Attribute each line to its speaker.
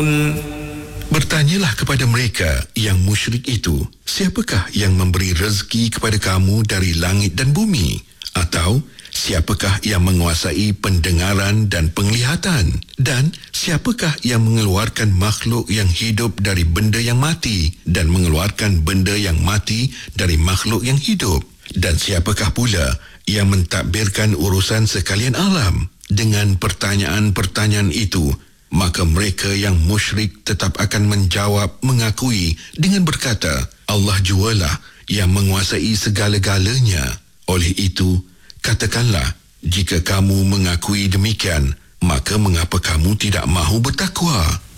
Speaker 1: Bertanyalah kepada mereka yang musyrik itu, siapakah yang memberi rezeki kepada kamu dari langit dan bumi? Atau siapakah yang menguasai pendengaran dan penglihatan? Dan siapakah yang mengeluarkan makhluk yang hidup dari benda yang mati dan mengeluarkan benda yang mati dari makhluk yang hidup? Dan siapakah pula yang mentadbirkan urusan sekalian alam? Dengan pertanyaan-pertanyaan itu, maka mereka yang musyrik tetap akan mengakui dengan berkata, Allah jualah yang menguasai segala-galanya. Oleh itu, katakanlah, jika kamu mengakui demikian, maka mengapa kamu tidak mahu bertakwa?